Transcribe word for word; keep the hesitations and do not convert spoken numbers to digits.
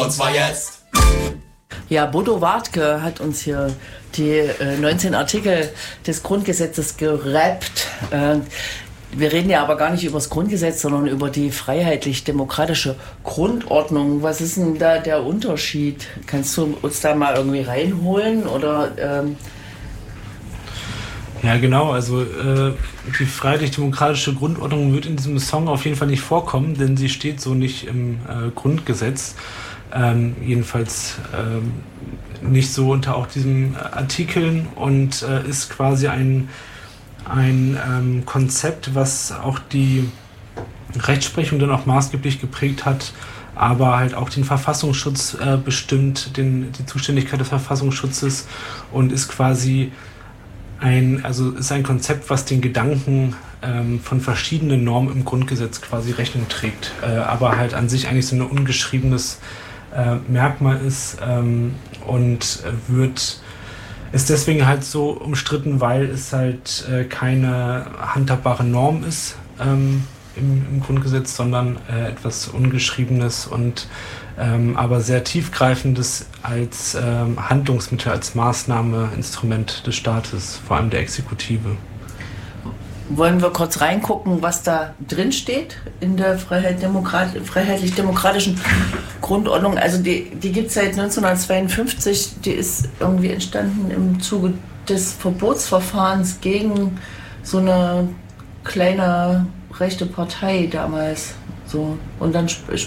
Und zwar jetzt. Ja, Bodo Wartke hat uns hier die äh, neunzehn Artikel des Grundgesetzes gerappt. Äh, wir reden ja aber gar nicht über das Grundgesetz, sondern über die freiheitlich-demokratische Grundordnung. Was ist denn da der Unterschied? Kannst du uns da mal irgendwie reinholen? Oder, ähm ja, genau. Also äh, die freiheitlich-demokratische Grundordnung wird in diesem Song auf jeden Fall nicht vorkommen, denn sie steht so nicht im äh, Grundgesetz. Ähm, jedenfalls ähm, nicht so unter auch diesen Artikeln und äh, ist quasi ein, ein ähm, Konzept, was auch die Rechtsprechung dann auch maßgeblich geprägt hat, aber halt auch den Verfassungsschutz äh, bestimmt, den, die Zuständigkeit des Verfassungsschutzes und ist quasi ein, also ist ein Konzept, was den Gedanken ähm, von verschiedenen Normen im Grundgesetz quasi Rechnung trägt, äh, aber halt an sich eigentlich so ein ungeschriebenes Äh, Merkmal ist ähm, und wird ist deswegen halt so umstritten, weil es halt äh, keine handhabbare Norm ist ähm, im, im Grundgesetz, sondern äh, etwas Ungeschriebenes und ähm, aber sehr tiefgreifendes als ähm, Handlungsmittel, als Maßnahme, Instrument des Staates, vor allem der Exekutive. Wollen wir kurz reingucken, was da drin steht in der Freiheit Demokrat- freiheitlich-demokratischen Grundordnung? Also die, die gibt es seit neunzehnhundertzweiundfünfzig, die ist irgendwie entstanden im Zuge des Verbotsverfahrens gegen so eine kleine rechte Partei damals. So. Und dann sp-